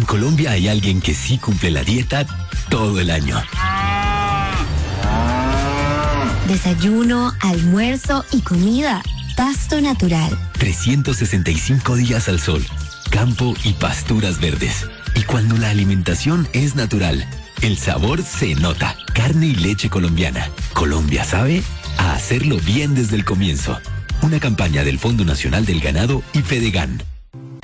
Colombia hay alguien que sí cumple la dieta todo el año. Desayuno, almuerzo y comida. Pasto Natural. 365 días al sol, campo y pasturas verdes. Y cuando la alimentación es natural, el sabor se nota. Carne y leche colombiana. Colombia sabe a hacerlo bien desde el comienzo. Una campaña del Fondo Nacional del Ganado y Fedegan.